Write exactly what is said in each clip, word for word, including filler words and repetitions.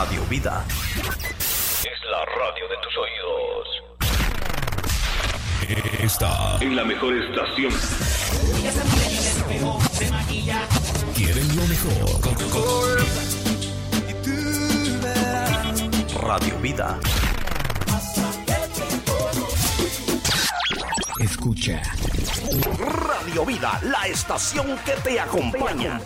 Radio Vida es la radio de tus oídos. Está en la mejor estación. ¿Quieren lo mejor? Coca-Cola. Radio Vida. Escucha. Radio Vida, la estación que te acompaña.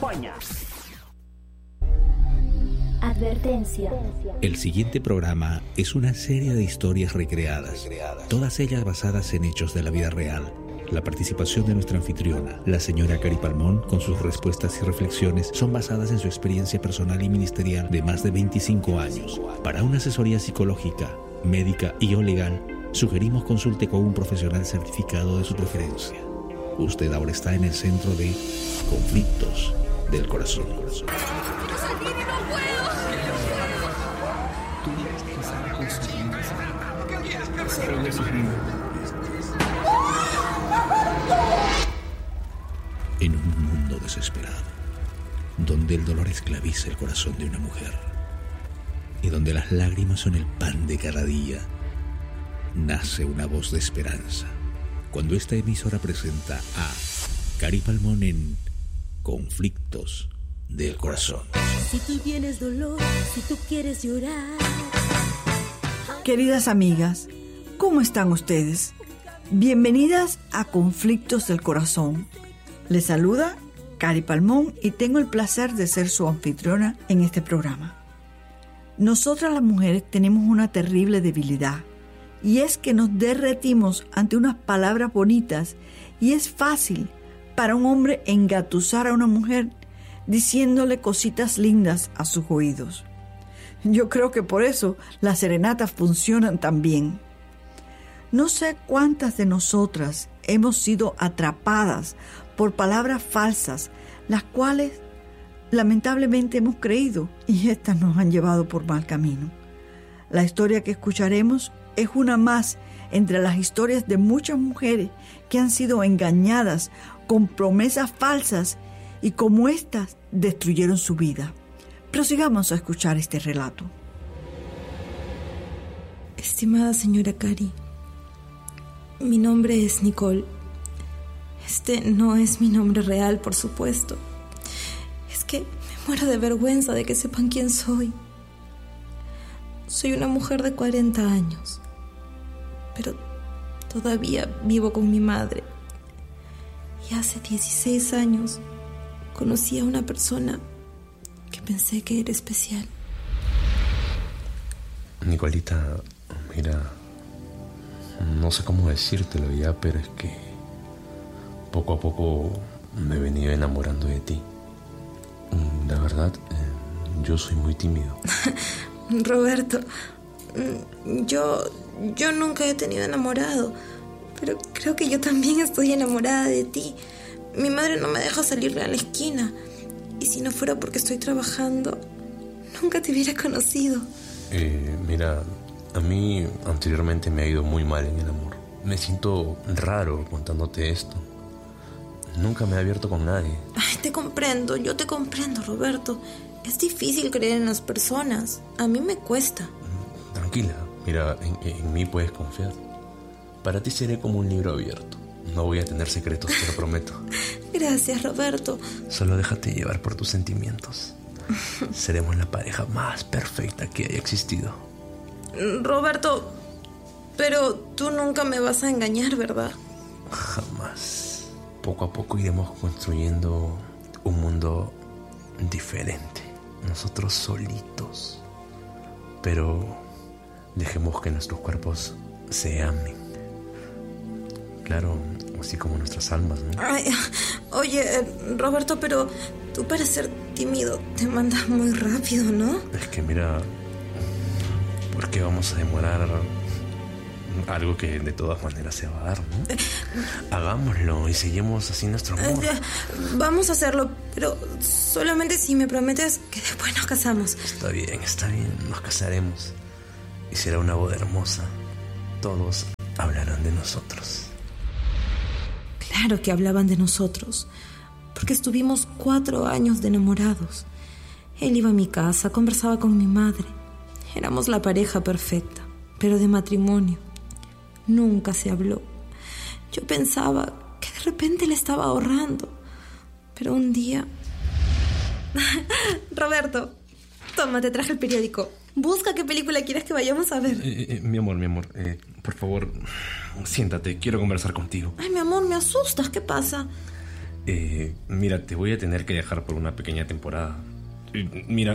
Advertencia. El siguiente programa es una serie de historias recreadas, todas ellas basadas en hechos de la vida real. La participación de nuestra anfitriona, la señora Cari Palmón, con sus respuestas y reflexiones, son basadas en su experiencia personal y ministerial de más de veinticinco años. Para una asesoría psicológica, médica y o legal, sugerimos consulte con un profesional certificado de su preferencia. Usted ahora está en el centro de conflictos del corazón. En un mundo desesperado, donde el dolor esclaviza el corazón de una mujer y donde las lágrimas son el pan de cada día, nace una voz de esperanza. Cuando esta emisora presenta a Cari Palmón en Conflictos del Corazón. Si tú tienes dolor, si tú quieres llorar. Queridas amigas, ¿cómo están ustedes? Bienvenidas a Conflictos del Corazón. Les saluda Cari Palmón y tengo el placer de ser su anfitriona en este programa. Nosotras las mujeres tenemos una terrible debilidad, y es que nos derretimos ante unas palabras bonitas, y es fácil para un hombre engatusar a una mujer diciéndole cositas lindas a sus oídos. Yo creo que por eso las serenatas funcionan tan bien. No sé cuántas de nosotras hemos sido atrapadas por palabras falsas, las cuales lamentablemente hemos creído, y estas nos han llevado por mal camino. La historia que escucharemos es una más entre las historias de muchas mujeres que han sido engañadas con promesas falsas y como estas destruyeron su vida. Prosigamos a escuchar este relato. Estimada señora Cari, mi nombre es Nicole. Este no es mi nombre real, por supuesto. Es que me muero de vergüenza de que sepan quién soy. Soy una mujer de cuarenta años, pero todavía vivo con mi madre. Y hace dieciséis años conocí a una persona que pensé que era especial. Nicolita, mira, no sé cómo decírtelo ya, pero es que poco a poco me he venido enamorando de ti. La verdad, yo soy muy tímido. Roberto, yo, yo nunca he tenido enamorado, pero creo que yo también estoy enamorada de ti. Mi madre no me deja salir a la esquina, y si no fuera porque estoy trabajando, nunca te hubiera conocido. Eh, mira, a mí anteriormente me ha ido muy mal en el amor. Me siento raro contándote esto. Nunca me he abierto con nadie. Ay, te comprendo, yo te comprendo, Roberto. Es difícil creer en las personas. A mí me cuesta. Tranquila, mira, en, en mí puedes confiar. Para ti seré como un libro abierto. No voy a tener secretos, te lo prometo. Gracias, Roberto. Solo déjate llevar por tus sentimientos. Seremos la pareja más perfecta que haya existido. Roberto, pero tú nunca me vas a engañar, ¿verdad? Jamás. Poco a poco iremos construyendo un mundo diferente, nosotros solitos. Pero dejemos que nuestros cuerpos se amen. Claro, así como nuestras almas, ¿no? Ay, oye, Roberto, pero tú para ser tímido te mandas muy rápido, ¿no? Es que mira, ¿por qué vamos a demorar algo que de todas maneras se va a dar, ¿no? Hagámoslo y seguimos así nuestro amor. Vamos a hacerlo, pero solamente si me prometes que después nos casamos. Está bien, está bien, nos casaremos. Y será una boda hermosa. Todos hablarán de nosotros. Claro que hablaban de nosotros, porque estuvimos cuatro años de enamorados. Él iba a mi casa, conversaba con mi madre. Éramos la pareja perfecta, pero de matrimonio nunca se habló. Yo pensaba que de repente le estaba ahorrando, pero un día... Roberto, toma, te traje el periódico. Busca qué película quieres que vayamos a ver. Eh, eh, mi amor, mi amor, eh, por favor, siéntate, quiero conversar contigo. Ay, mi amor, me asustas, ¿qué pasa? Eh, mira, te voy a tener que dejar por una pequeña temporada. Eh, mira,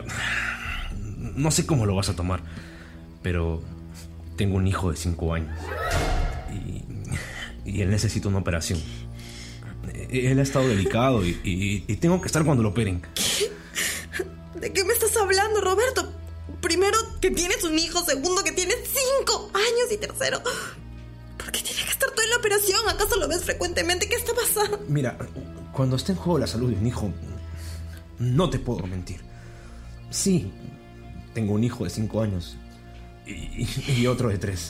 no sé cómo lo vas a tomar, pero tengo un hijo de cinco años y, y él necesita una operación. Él ha estado delicado y, y, y tengo que estar cuando lo operen. ¿Qué? ¿De qué me estás hablando, Roberto? Primero, que tienes un hijo. Segundo, que tienes cinco años. Y tercero, ¿por qué tienes que estar tú en la operación? ¿Acaso lo ves frecuentemente? ¿Qué está pasando? Mira, cuando esté en juego la salud de un hijo, no te puedo mentir. Sí, tengo un hijo de cinco años y, y otro de tres.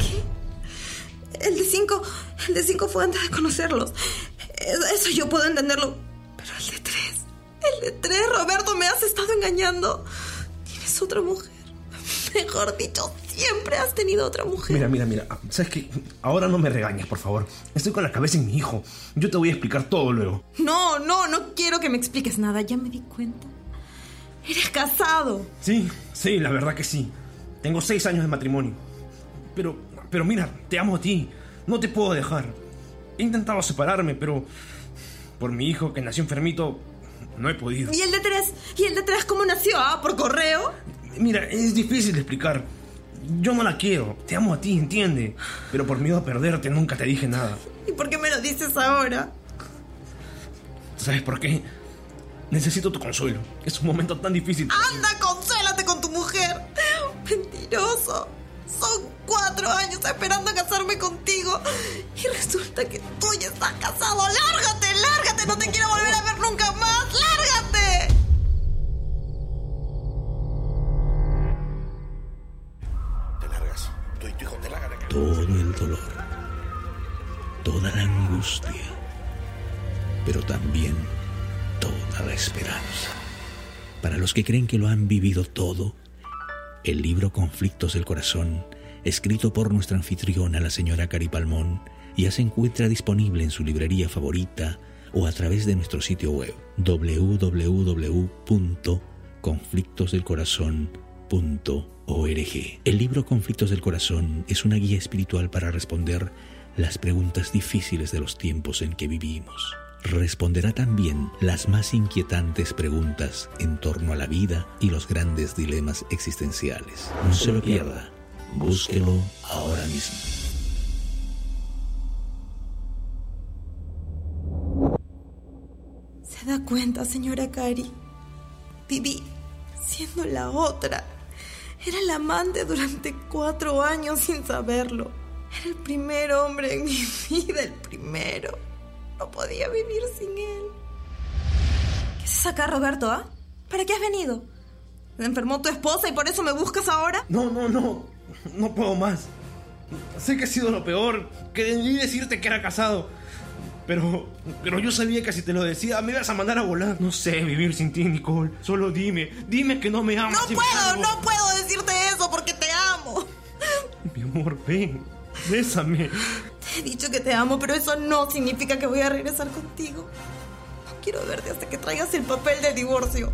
¿Qué? El de cinco, el de cinco fue antes de conocerlos. Eso yo puedo entenderlo. Pero el de tres, el de tres, Roberto, me has estado engañando. Tienes otra mujer. Mejor dicho, siempre has tenido otra mujer. Mira, mira, mira. ¿Sabes qué? Ahora no me regañes, por favor. Estoy con la cabeza en mi hijo. Yo te voy a explicar todo luego. No, no, no quiero que me expliques nada. Ya me di cuenta. Eres casado. Sí, sí, la verdad que sí. Tengo seis años de matrimonio. Pero, pero mira, te amo a ti. No te puedo dejar. He intentado separarme, pero por mi hijo que nació enfermito, no he podido. ¿Y el de tres? ¿Y el de tres cómo nació? ¿Ah? ¿Por correo? Mira, es difícil de explicar. Yo no la quiero. Te amo a ti, entiende. Pero por miedo a perderte nunca te dije nada. ¿Y por qué me lo dices ahora? ¿Sabes por qué? Necesito tu consuelo. Es un momento tan difícil. ¡Anda, consuélate con tu mujer! ¡Mentiroso! Son cuatro años esperando casarme contigo y resulta que tú ya estás casado. ¡Lárgate, lárgate! ¡No te quiero volver a ver nunca más! ¡Lárgate! Te largas. Tú y tu hijo te largan acá. Todo el dolor, toda la angustia, pero también toda la esperanza. Para los que creen que lo han vivido todo, el libro Conflictos del Corazón, escrito por nuestra anfitriona, la señora Cari Palmón, ya se encuentra disponible en su librería favorita o a través de nuestro sitio web doble u doble u doble u punto conflictos del corazón punto org. El libro Conflictos del Corazón es una guía espiritual para responder las preguntas difíciles de los tiempos en que vivimos. Responderá también las más inquietantes preguntas en torno a la vida y los grandes dilemas existenciales. No se lo pierda. Búsquelo ahora mismo. ¿Se da cuenta, señora Cari? Viví siendo la otra. Era el amante durante cuatro años sin saberlo. Era el primer hombre en mi vida, el primero. No podía vivir sin él. ¿Qué haces acá, Roberto, ah? ¿Para qué has venido? ¿Se enfermó tu esposa y por eso me buscas ahora? No, no, no. No puedo más. Sé que ha sido lo peor, que debí decirte que era casado. Pero, pero yo sabía que si te lo decía me ibas a mandar a volar. No sé vivir sin ti, Nicole. Solo dime, dime que no me amas. No puedo, no puedo decirte eso porque te amo. Mi amor, ven, bésame. Te he dicho que te amo, pero eso no significa que voy a regresar contigo. No quiero verte hasta que traigas el papel de divorcio.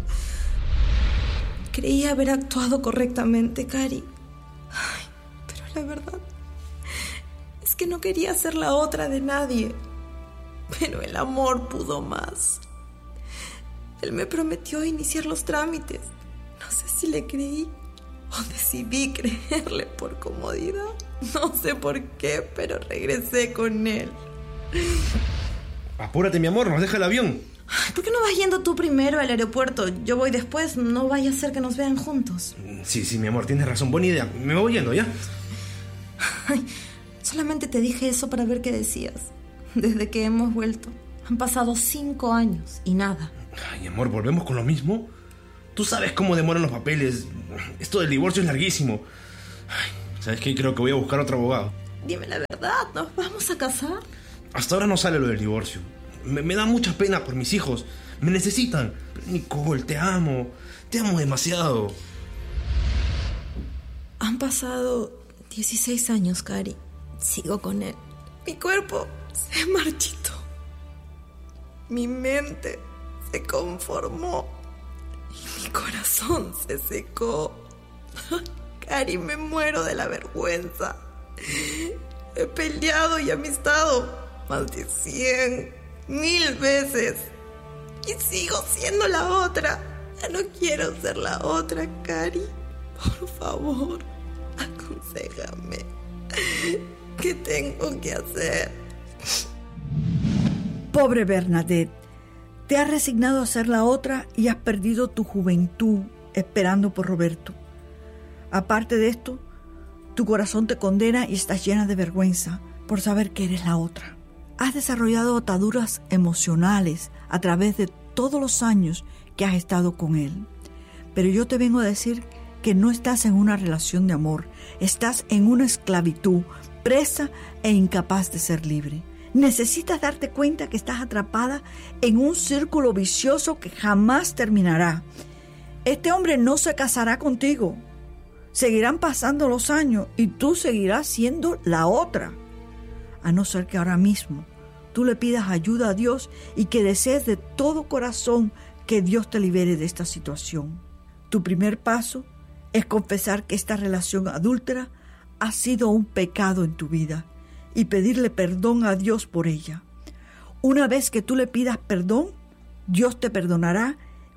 Creí haber actuado correctamente, Cari. Ay, pero la verdad es que no quería ser la otra de nadie. Pero el amor pudo más. Él me prometió iniciar los trámites. No sé si le creí o decidí creerle por comodidad. No sé por qué, pero regresé con él. Apúrate, mi amor, nos deja el avión. Ay, ¿por qué no vas yendo tú primero al aeropuerto? Yo voy después, no vaya a ser que nos vean juntos. Sí, sí, mi amor, tienes razón, buena idea. Me voy yendo, ¿ya? Ay, solamente te dije eso para ver qué decías. Desde que hemos vuelto, han pasado cinco años y nada. Ay, amor, ¿volvemos con lo mismo? Tú sabes cómo demoran los papeles. Esto del divorcio es larguísimo. Ay, ¿sabes qué? Creo que voy a buscar otro abogado. Dime la verdad, ¿nos vamos a casar? Hasta ahora no sale lo del divorcio. Me, me da mucha pena por mis hijos. Me necesitan. Pero Nicole, te amo. Te amo demasiado. Han pasado dieciséis años, Cari. Sigo con él. Mi cuerpo se marchitó. Mi mente se conformó. Y mi corazón se secó. Cari, me muero de la vergüenza. He peleado y amistado más de cien, mil veces. Y sigo siendo la otra. Ya no quiero ser la otra, Cari. Por favor, aconséjame. ¿Qué tengo que hacer? Pobre Bernadette, te has resignado a ser la otra y has perdido tu juventud esperando por Roberto. Aparte de esto, tu corazón te condena y estás llena de vergüenza por saber que eres la otra. Has desarrollado ataduras emocionales a través de todos los años que has estado con él. Pero yo te vengo a decir que no estás en una relación de amor, estás en una esclavitud, presa e incapaz de ser libre. Necesitas darte cuenta que estás atrapada en un círculo vicioso que jamás terminará. Este hombre no se casará contigo. Seguirán pasando los años y tú seguirás siendo la otra. A no ser que ahora mismo tú le pidas ayuda a Dios y que desees de todo corazón que Dios te libere de esta situación. Tu primer paso es confesar que esta relación adúltera ha sido un pecado en tu vida y pedirle perdón a Dios por ella. Una vez que tú le pidas perdón, Dios te perdonará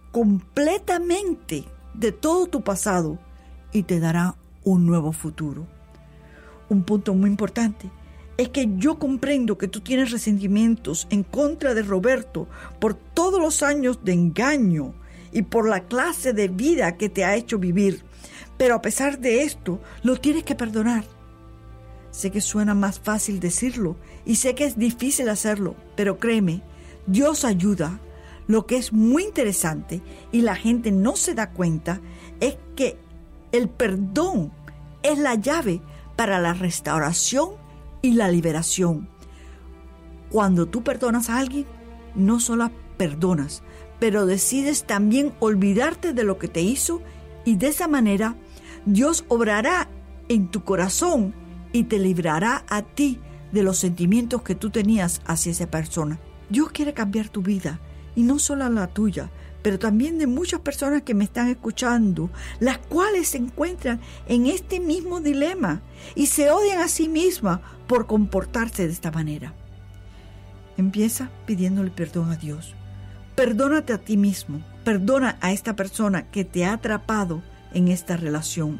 completamente de todo tu pasado y te dará un nuevo futuro. Un punto muy importante es que yo comprendo que tú tienes resentimientos en contra de Roberto por todos los años de engaño y por la clase de vida que te ha hecho vivir. Pero a pesar de esto, lo tienes que perdonar. Sé que suena más fácil decirlo y sé que es difícil hacerlo, pero créeme, Dios ayuda. Lo que es muy interesante y la gente no se da cuenta es que el perdón es la llave para la restauración y la liberación. Cuando tú perdonas a alguien, no solo perdonas, pero decides también olvidarte de lo que te hizo y de esa manera Dios obrará en tu corazón y te librará a ti de los sentimientos que tú tenías hacia esa persona. Dios quiere cambiar tu vida y no solo la tuya, pero también de muchas personas que me están escuchando, las cuales se encuentran en este mismo dilema y se odian a sí mismas por comportarse de esta manera. Empieza pidiéndole perdón a Dios. Perdónate a ti mismo. Perdona a esta persona que te ha atrapado en esta relación.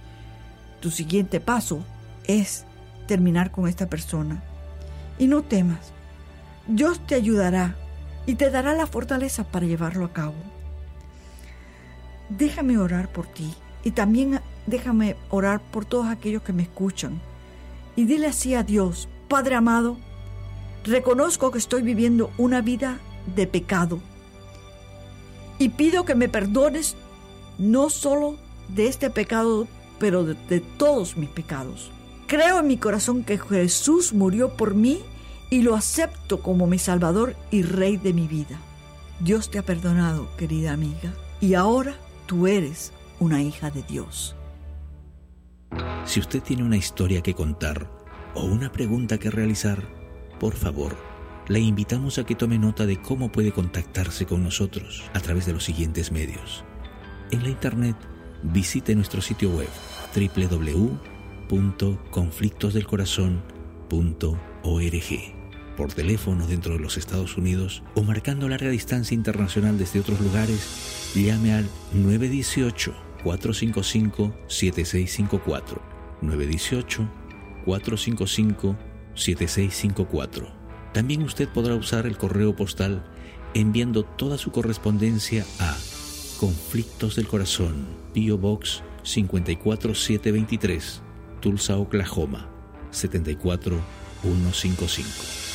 Tu siguiente paso es terminar con esta persona. Y no temas. Dios te ayudará y te dará la fortaleza para llevarlo a cabo. Déjame orar por ti y también déjame orar por todos aquellos que me escuchan. Y dile así a Dios: Padre amado, reconozco que estoy viviendo una vida de pecado y pido que me perdones no solo de este pecado, pero de, de todos mis pecados. Creo en mi corazón que Jesús murió por mí y lo acepto como mi Salvador y Rey de mi vida. Dios te ha perdonado, querida amiga, y ahora tú eres una hija de Dios. Si usted tiene una historia que contar o una pregunta que realizar, por favor, le invitamos a que tome nota de cómo puede contactarse con nosotros a través de los siguientes medios. En la internet, visite nuestro sitio web doble u doble u doble u punto conflictos del corazón punto org, por teléfono dentro de los Estados Unidos o marcando larga distancia internacional desde otros lugares, llame al nueve uno ocho, cuatro cinco cinco, siete seis cinco cuatro, nueve uno ocho, cuatro cinco cinco, siete seis cinco cuatro. También usted podrá usar el correo postal enviando toda su correspondencia a Conflictos del Corazón, P O Box cinco cuatro siete dos tres, Tulsa, Oklahoma, siete cuatro uno cinco cinco.